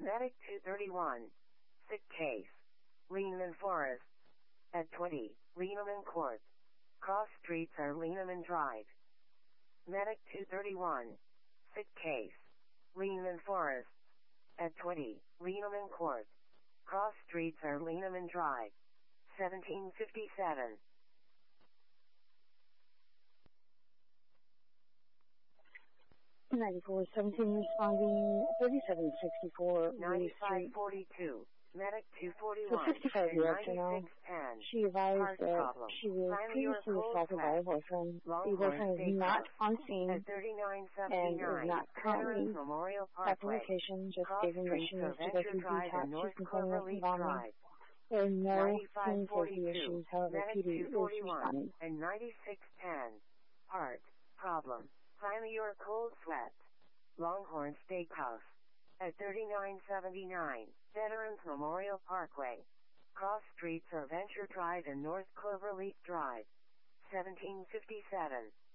Medic 231. Sick case. Lehman Forest. At 20, Lehman Court. Cross streets are Lehman Drive. Medic 231. Sick case. Lehman Forest. At 20, Lehman Court. Cross streets are Lehman Drive. 1757. 9417 responding 3764 Lee Street. 9542. Medic 241. So 65-year-old female. She advised that she was previously assaulted by a boyfriend. The boyfriend is not on scene and is not currently at the location, just gave him issues to go through detox. She's complaining of vomiting. There are no clean safety issues, however, PD is responding. And 9610. Heart problem. Finally, your cold sweat. Longhorn Steakhouse. At 3979, Veterans Memorial Parkway. Cross streets are Venture Drive and North Cloverleaf Drive. 1757.